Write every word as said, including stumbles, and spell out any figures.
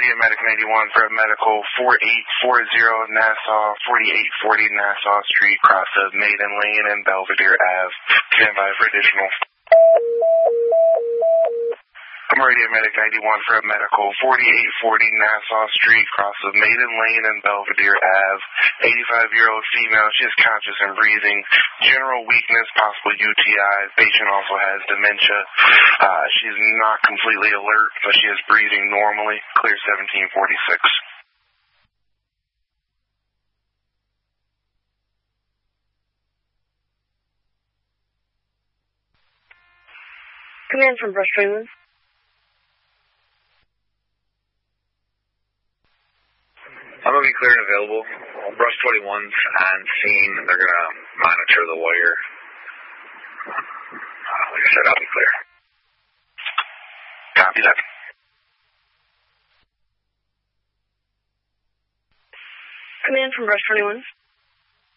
Radio Medic ninety-one for a medical forty-eight forty Nassau, forty-eight forty Nassau Street, cross of Maiden Lane and Belvedere Ave. Stand by for additional. I'm Radio Medic ninety-one for a medical forty-eight forty Nassau Street, cross of Maiden Lane and Belvedere Ave. eighty-five-year-old female. She is conscious and breathing. General weakness, possible U T I. Patient also has dementia. Uh, she's not completely alert, but she is breathing normally. Clear seventeen forty-six. Command from Brush twenty-one. I'm going to be clear and available. Brush twenty-one's on scene. They're going to monitor the wire. Uh, like I said, I'll be clear. Copy that. Command from Brush twenty-one.